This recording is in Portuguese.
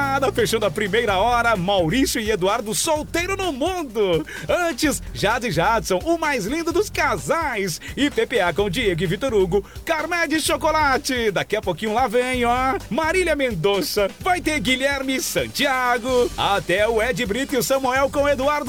moçada, fechando a primeira hora, Maurício e Eduardo solteiro no mundo. Antes, Jade e Jadson, o mais lindo dos casais. E PPA com Diego e Vitor Hugo, Carmé de chocolate. Daqui a pouquinho lá vem, ó, Marília Mendonça. Vai ter Guilherme Santiago. Até o Ed Brito e o Samuel com Eduardo